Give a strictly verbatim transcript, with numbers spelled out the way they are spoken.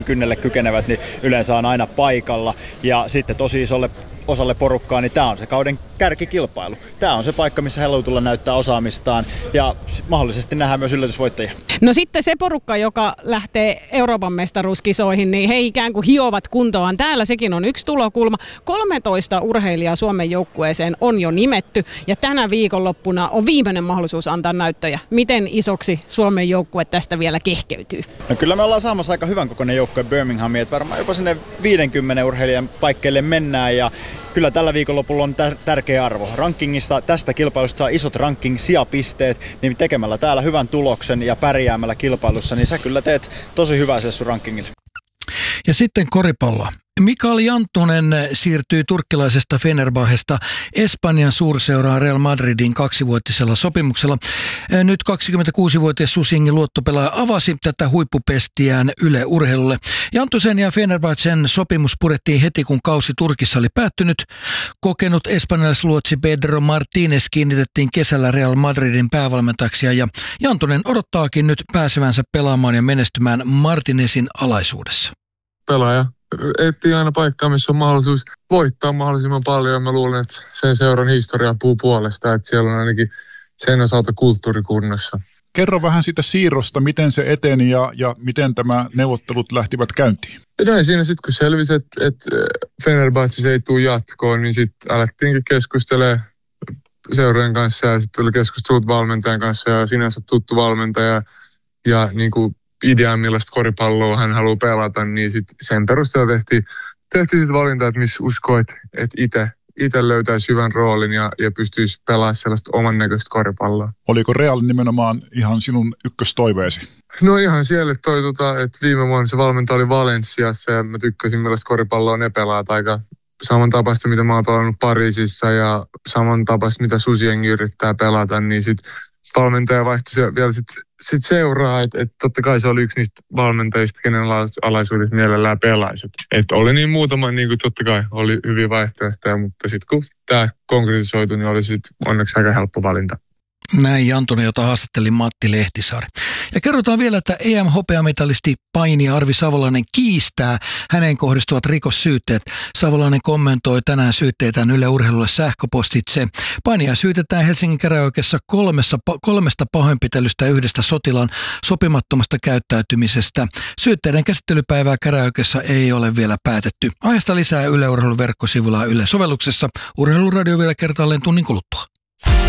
kynnelle kykenevät, niin yleensä on aina paikalla. Ja sitten tosi isolle osalle porukkaa, niin tämä on se kauden kärkikilpailu. Tämä on se paikka, missä he haluaa tulla näyttää osaamistaan ja mahdollisesti nähdään myös yllätysvoittajia. No sitten se porukka, joka lähtee Euroopan mestaruuskisoihin, niin he ikään kuin hiovat kuntoaan. Täällä sekin on yksi tulokulma. kolmetoista urheilijaa Suomen joukkueeseen on jo nimetty ja tänä viikonloppuna on viimeinen mahdollisuus antaa näyttöjä. Miten isoksi Suomen joukkue tästä vielä kehkeytyy? No kyllä me ollaan saamassa aika hyvän kokoinen joukkue Birminghamiin, että varmaan jopa sinne viidenkymmenen urheilijan paikkeille mennään ja kyllä tällä viikonlopulla on tär- tärkeä arvo. Rankingista tästä kilpailusta saa isot ranking-sijapisteet, niin tekemällä täällä hyvän tuloksen ja pärjäämällä kilpailussa, niin sä kyllä teet tosi hyvää se sun rankingille. Ja sitten koripallo. Mikael Janttunen siirtyi turkkilaisesta Fenerbahesta Espanjan suurseuraan Real Madridin kaksivuotisella sopimuksella. Nyt kaksikymmentäkuusivuotias Susingin luottopelaaja avasi tätä huippupestiään Yle Urheilulle. Janttusen ja Fenerbahcen sopimus purettiin heti, kun kausi Turkissa oli päättynyt. Kokenut espanjalaisluotsi Pedro Martínez kiinnitettiin kesällä Real Madridin päävalmentajaksi ja Janttunen odottaakin nyt pääsevänsä pelaamaan ja menestymään Martínezin alaisuudessa. Pelaaja etsii aina paikkaa, missä on mahdollisuus voittaa mahdollisimman paljon. Mä luulen, että sen seuran historia puhuu puolesta, että siellä on ainakin sen osalta kulttuurikunnossa. Kerro vähän siitä siirrosta, miten se eteni ja, ja miten tämä neuvottelut lähtivät käyntiin. No siinä sitten kun selvisi, että, että Fenerbahce ei tule jatkoon, niin sitten alettiinkin keskustelemaan seurojen kanssa ja sitten tuli keskustelut valmentajan kanssa ja sinänsä tuttu valmentaja ja niin kuin ideaa, millaista koripalloa hän haluaa pelata, niin sit sen perusteella tehtiin, tehtiin sit valinta, että missä uskoo, että, että itse, itse löytäisi hyvän roolin ja, ja pystyisi pelaamaan sellaista oman näköistä koripalloa. Oliko Real nimenomaan ihan sinun ykköstoiveesi? No ihan siellä, toi, tota, että viime vuonna se valmentaja oli Valensiassa ja mä tykkäsin, millaista koripalloa ne pelaat aika samantapaista, mitä mä oon pelannut Pariisissa ja samantapaista, mitä Susiengi yrittää pelata, niin sitten valmentaja vaihtoi vielä sitten sit seuraa, että et totta kai se oli yksi niistä valmentajista, kenen alaisuudessa mielellään pelaisi. Että oli niin muutama, niin kuin totta kai oli hyviä vaihtoehtoja, mutta sitten kun tämä konkretisoitui, niin oli sitten onneksi aika helppo valinta. Näin Janttunen, jota haastatteli Matti Lehtisaari. Ja kerrotaan vielä, että E M-hopeamitalisti painija Arvi Savolainen kiistää häneen kohdistuvat rikossyytteet. Savolainen kommentoi tänään syytteitään Yle Urheilulle sähköpostitse. Painija syytetään Helsingin käräjäoikeudessa kolmessa, kolmesta pahoinpitelystä ja yhdestä sotilaan sopimattomasta käyttäytymisestä. Syytteiden käsittelypäivää käräjäoikeudessa ei ole vielä päätetty. Aiheesta lisää Yle Urheilun verkkosivuilla Yle sovelluksessa. Urheiluradio vielä kertaalleen tunnin kuluttua.